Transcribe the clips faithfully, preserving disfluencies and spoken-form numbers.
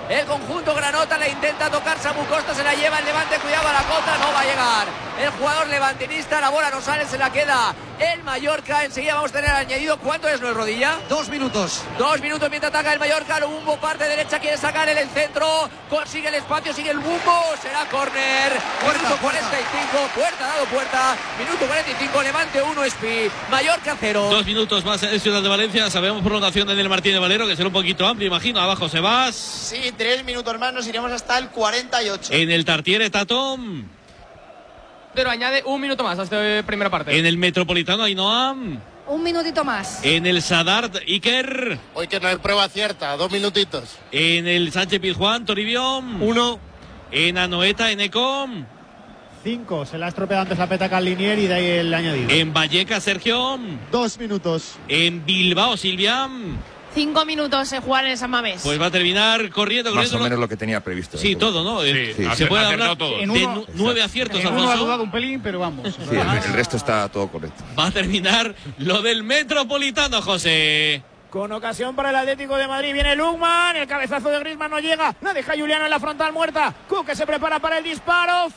el conjunto granota, la intenta tocar Samu Costa, se la lleva el Levante, cuidado a la contra, no va a llegar el jugador levantinista, la bola no sale, se la queda el Mallorca. Enseguida vamos a tener añadido, ¿cuánto es, Luis Rodilla? Dos minutos. Dos minutos mientras ataca el Mallorca, lo Bumbo parte derecha, quiere sacar el, el centro, consigue el espacio, sigue el Bumbo, será córner, minuto cuarenta y cinco, puerta dado puerta, minuto cuarenta y cinco, Levante uno, Espi, Mallorca cero. Dos minutos más en Ciudad de Valencia, sabemos prolongación en el Martínez Valero, que será un poquito amplio, imagino, abajo se va. Sí, tres minutos más, nos iremos hasta el cuarenta y ocho. En el Tartiere, Tatón. Pero añade un minuto más a esta primera parte. En el Metropolitano, Ainhoa. Un minutito más. En el Sadar, Iker. Hoy que no hay prueba cierta, dos minutitos. En el Sánchez Pizjuán, Toribio. Uno. En Anoeta, Enecom. Cinco. Se la ha estropeado antes la peta Linier y de ahí el añadido. En Vallecas, Sergio. Dos minutos. En Bilbao, Silvia. Cinco minutos en jugar en el San Mamés. Pues va a terminar corriendo. Más corriendo o menos lo que tenía previsto. Sí, todo, ¿no? Sí, sí. Se hacer, puede hablar todo. de Uno, nueve aciertos, en Alfonso. uno ha dudado un pelín, pero vamos. Sí, el, el resto está todo correcto. Va a terminar lo del Metropolitano, José. Con ocasión para el Atlético de Madrid. Viene Lukman. El cabezazo de Griezmann no llega. La deja Juliano en la frontal muerta. Cook se prepara para el disparo.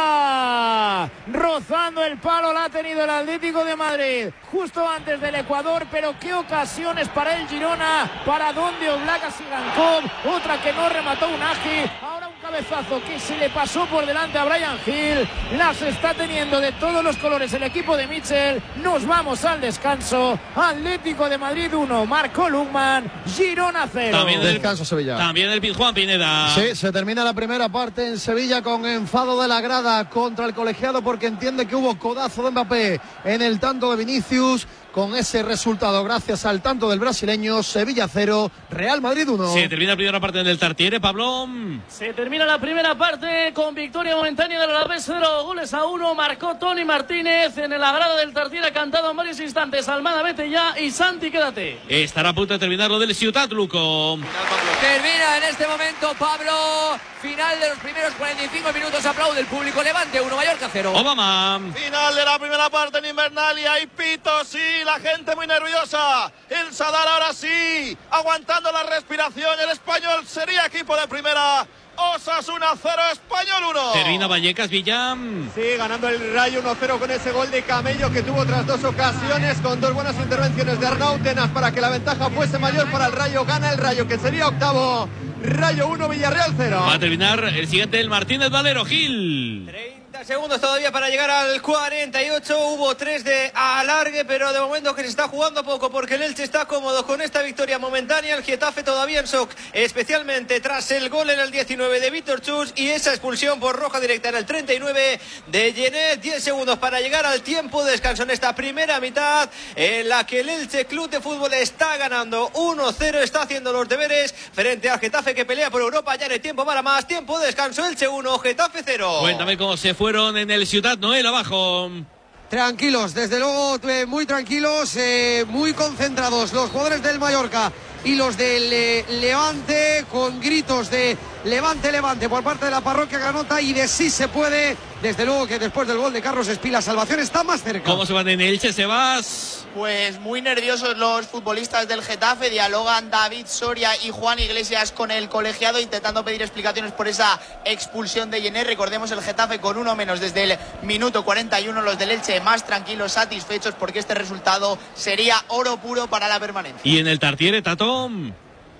¡Fuera! Rozando el palo la ha tenido el Atlético de Madrid. Justo antes del Ecuador. Pero qué ocasiones para el Girona. Para donde Oblak Sigankov. Otra que no remató Unagi. Ahora un cabezazo que se le pasó por delante a Brian Hill. Las está teniendo de todos los colores el equipo de Mitchell. Nos vamos al descanso. Atlético de Madrid uno. Marcó Lukman, Girona cero. También el Descanso Sevilla. También el Pizjuán, Pineda. Sí, se termina la primera parte en Sevilla con enfado de la grada contra el colegiado porque entiende que hubo codazo de Mbappé en el tanto de Vinicius. Con ese resultado, gracias al tanto del brasileño, Sevilla cero, Real Madrid uno. Se termina la primera parte del Tartiere, Pablo. Se termina la primera parte con victoria momentánea del Alavés, cero goles a uno. Marcó Tony Martínez en el agrado del Tartiere, ha cantado en varios instantes. Almada, vete ya, y Santi, quédate. Estará a punto de terminar lo del Ciutat, Luco. Termina en este momento, Pablo. Final de los primeros cuarenta y cinco minutos. Aplaude el público. Levante uno, Mallorca cero. Obama. Final de la primera parte en Invernal y hay pitos, sí, la gente muy nerviosa. El Sadar ahora sí, aguantando la respiración. El Español sería equipo de primera. Osasuna cero, Español uno. Termina Vallecas, Villam. Sí, ganando el Rayo uno cero con ese gol de Camello que tuvo otras dos ocasiones, con dos buenas intervenciones de Arnau Tenas para que la ventaja fuese mayor para el Rayo. Gana el Rayo, que sería octavo. Rayo uno, Villarreal cero. Va a terminar el siguiente, el Martínez Valero, Gil. treinta segundos todavía para llegar al cuarenta y ocho. Hubo tres de alargue, pero de momento que se está jugando poco porque el Elche está cómodo con esta victoria momentánea. El Getafe todavía en shock, especialmente tras el gol en el diecinueve de Víctor Chus y esa expulsión por roja directa en el treinta y nueve de Genet. diez segundos para llegar al tiempo de descanso en esta primera mitad en la que el Elche Club de Fútbol está ganando uno cero, está haciendo los deberes frente al Getafe que pelea por Europa. Ya no hay tiempo para más. Tiempo de descanso, Elche uno, Getafe cero. Cuéntame cómo se fueron en el Ciutat, Noel, abajo. Tranquilos, desde luego eh, muy tranquilos, eh, muy concentrados los jugadores del Mallorca y los del eh, Levante, con gritos de Levante, Levante por parte de la parroquia Granota y de sí se puede. Desde luego que después del gol de Carlos Espí la salvación está más cerca. ¿Cómo se van en Elche, Sebas? Pues muy nerviosos los futbolistas del Getafe. Dialogan David Soria y Juan Iglesias con el colegiado intentando pedir explicaciones por esa expulsión de Genet. Recordemos el Getafe con uno menos desde el minuto cuarenta y uno. Los del Elche más tranquilos, satisfechos porque este resultado sería oro puro para la permanencia. Y en el Tartiere, Tatón.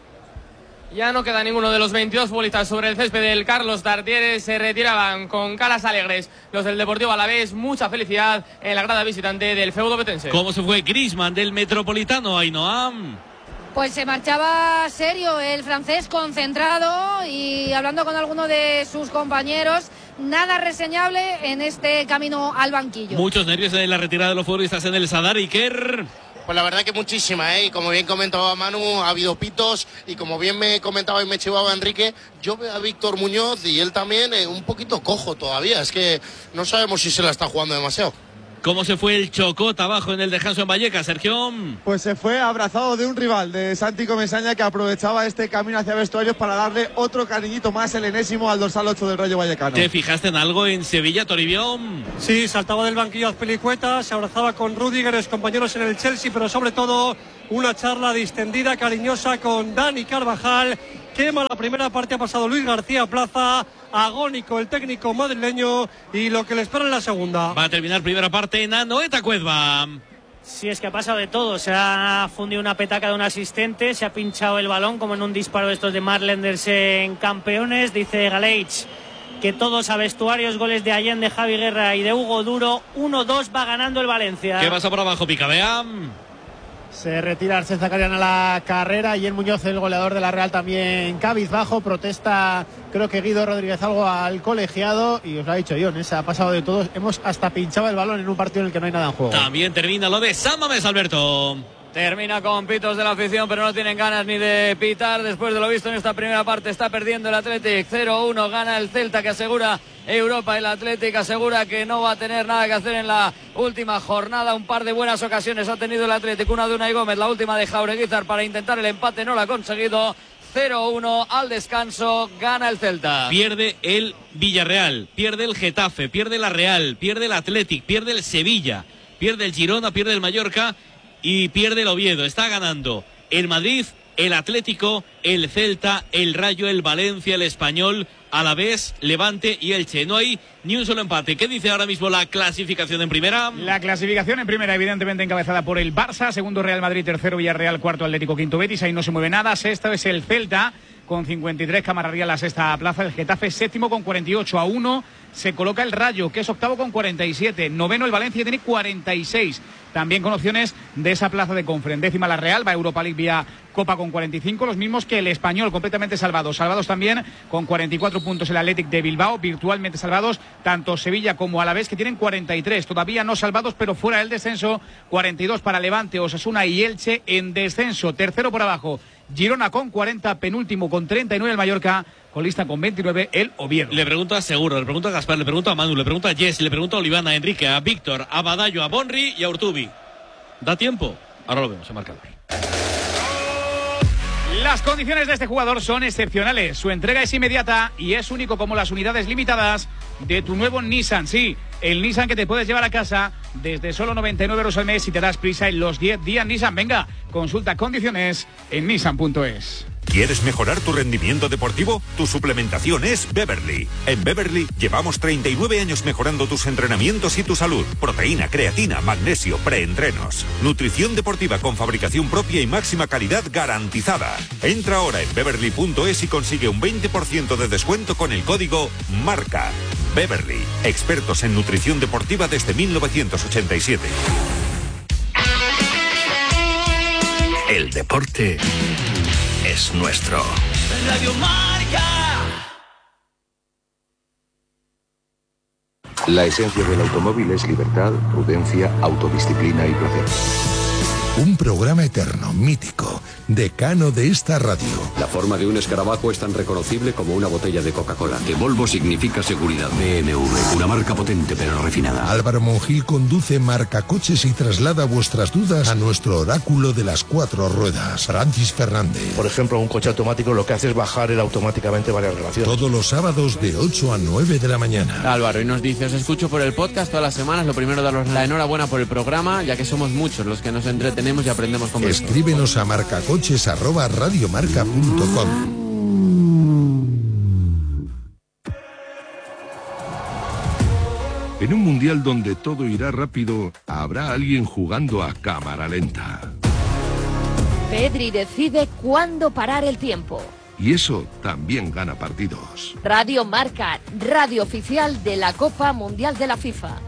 Ya no queda ninguno de los veintidós futbolistas sobre el césped del Carlos Tartiere. Se retiraban con caras alegres los del Deportivo Alavés. Mucha felicidad en la grada visitante del feudo betense. ¿Cómo se fue Griezmann del Metropolitano, Ainhoa? Pues se marchaba serio el francés, concentrado y hablando con alguno de sus compañeros. Nada reseñable en este camino al banquillo. Muchos nervios en la retirada de los futbolistas en el Sadar, Iker. Pues la verdad que muchísima, ¿eh? Y como bien comentaba Manu, ha habido pitos y como bien me comentaba y me chivaba Enrique, yo veo a Víctor Muñoz y él también eh, un poquito cojo todavía. Es que no sabemos si se la está jugando demasiado. ¿Cómo se fue el Chocot abajo en el descanso en Vallecas, Sergio? Pues se fue abrazado de un rival, de Santi Comesaña, que aprovechaba este camino hacia vestuarios para darle otro cariñito más, el enésimo, al dorsal ocho del Rayo Vallecano. ¿Te fijaste en algo en Sevilla, Toribio? Sí, saltaba del banquillo Azpilicueta, se abrazaba con Rudiger, los compañeros en el Chelsea, pero sobre todo una charla distendida, cariñosa con Dani Carvajal, Qué mala primera parte ha pasado Luis García Plaza, agónico el técnico madrileño y lo que le espera en la segunda. Va a terminar primera parte en Anoeta Cuezba. Sí, es que ha pasado de todo. Se ha fundido una petaca de un asistente, se ha pinchado el balón como en un disparo de estos de Marlenders en Campeones. Dice Galeich que todos a vestuarios, goles de Allende, Javi Guerra y de Hugo Duro. uno dos va ganando el Valencia. ¿Qué pasa por abajo, Picabea? Se retira Arsène Zakarian a la carrera y el Muñoz, el goleador de la Real, también cabizbajo. Protesta, creo que Guido Rodríguez algo al colegiado y os lo ha dicho Ion, ¿eh? Se ha pasado de todos. Hemos hasta pinchado el balón en un partido en el que no hay nada en juego. También termina lo de San Mamés, Alberto. Termina con pitos de la afición, pero no tienen ganas ni de pitar. Después de lo visto en esta primera parte, está perdiendo el Athletic. cero uno, gana el Celta, que asegura Europa. El Athletic asegura que no va a tener nada que hacer en la última jornada. Un par de buenas ocasiones ha tenido el Athletic, una de Unai Gómez, la última de Jaureguizar para intentar el empate, no lo ha conseguido. cero uno al descanso, gana el Celta. Pierde el Villarreal, pierde el Getafe, pierde la Real, pierde el Athletic, pierde el Sevilla, pierde el Girona, pierde el Mallorca y pierde el Oviedo. Está ganando el Madrid, el Atlético, el Celta, el Rayo, el Valencia, el Español, Alavés, Levante y Elche. No hay ni un solo empate. ¿Qué dice ahora mismo la clasificación en primera? La clasificación en primera, evidentemente encabezada por el Barça, segundo Real Madrid, tercero Villarreal, cuarto Atlético, quinto Betis, ahí no se mueve nada. Sexto es el Celta con cincuenta y tres, Camarraría la sexta plaza, el Getafe séptimo con cuarenta y ocho, a uno se coloca el Rayo, que es octavo con cuarenta y siete, noveno el Valencia, tiene cuarenta y seis, también con opciones de esa plaza de Conference. Décima la Real, va a Europa League vía Copa con cuarenta y cinco, los mismos que el Español, completamente salvados. Salvados también con cuarenta y cuatro puntos el Athletic de Bilbao, virtualmente salvados tanto Sevilla como Alavés, que tienen cuarenta y tres, todavía no salvados, pero fuera del descenso. Cuarenta y dos para Levante, Osasuna y Elche en descenso. Tercero por abajo Girona con cuarenta, penúltimo con treinta y nueve el Mallorca, colista con veintinueve el Oviedo. Le pregunto a Seguro, le pregunto a Gaspar, le pregunto a Manu, le pregunto a Jess, le pregunto a Olivana, a Enrique, a Víctor, a Badallo, a Bonri y a Urtubi. ¿Da tiempo? Ahora lo vemos en marcador. Las condiciones de este jugador son excepcionales. Su entrega es inmediata y es único como las unidades limitadas de tu nuevo Nissan. Sí, el Nissan que te puedes llevar a casa desde solo noventa y nueve euros al mes si te das prisa en los diez días Nissan. Venga, consulta condiciones en nissan punto es. ¿Quieres mejorar tu rendimiento deportivo? Tu suplementación es Beverly. En Beverly llevamos treinta y nueve años mejorando tus entrenamientos y tu salud. Proteína, creatina, magnesio, preentrenos. Nutrición deportiva con fabricación propia y máxima calidad garantizada. Entra ahora en beverly punto es y consigue un veinte por ciento de descuento con el código MARCA. Beverly, expertos en nutrición deportiva desde mil novecientos ochenta y siete. El deporte es nuestro. Radio Marca. La esencia del automóvil es libertad, prudencia, autodisciplina y placer. Un programa eterno, mítico, decano de esta radio. La forma de un escarabajo es tan reconocible como una botella de Coca-Cola. Que Volvo significa seguridad. B M W, una marca potente pero refinada. Álvaro Monjil conduce Marcacoches y traslada vuestras dudas a nuestro oráculo de las cuatro ruedas, Francis Fernández. Por ejemplo, un coche automático lo que hace es bajar él automáticamente varias relaciones. Todos los sábados de ocho a nueve de la mañana. Álvaro, y nos dice, os escucho por el podcast todas las semanas. Lo primero, daros la enhorabuena por el programa, ya que somos muchos los que nos entretenemos y aprendemos con vosotros. Escríbenos a marcacoches arroba radiomarca punto com. En un mundial donde todo irá rápido, habrá alguien jugando a cámara lenta. Pedri decide cuándo parar el tiempo. Y eso también gana partidos. Radio Marca, radio oficial de la Copa Mundial de la FIFA.